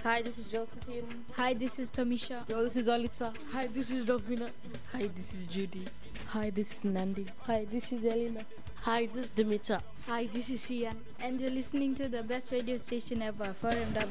Hi, this is Josephine. Hi, this is Tomisha. Yo, this is Olitsa. Hi, this is Dovina. Hi, this is Judy. Hi, this is Nandi. Hi, this is Elena. Hi, this is Dimitra. Hi, this is Ian. And you're listening to the best radio station ever, Forum